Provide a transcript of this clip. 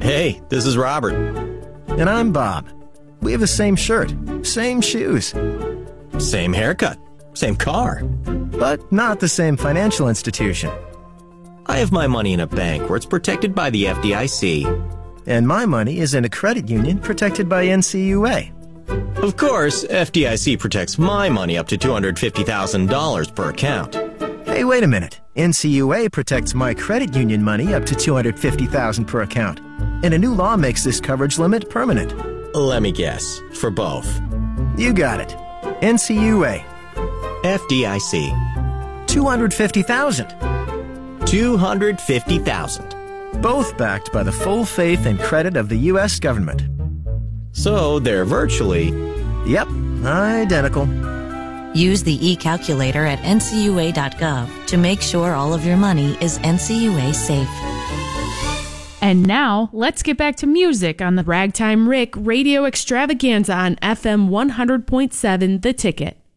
Hey, this is Robert. And I'm Bob. We have the same shirt, same shoes. Same haircut, same car. But not the same financial institution. I have my money in a bank where it's protected by the FDIC. And my money is in a credit union protected by NCUA. Of course, FDIC protects my money up to $250,000 per account. Hey, wait a minute. NCUA protects my credit union money up to $250,000 per account. And a new law makes this coverage limit permanent. Let me guess, for both. You got it. NCUA. FDIC. $250,000. $250,000. Both backed by the full faith and credit of the U.S. government. So they're virtually... Yep, identical. Use the e-calculator at ncua.gov to make sure all of your money is NCUA safe. And now, let's get back to music on the Ragtime Rick Radio Extravaganza on FM 100.7 The Ticket.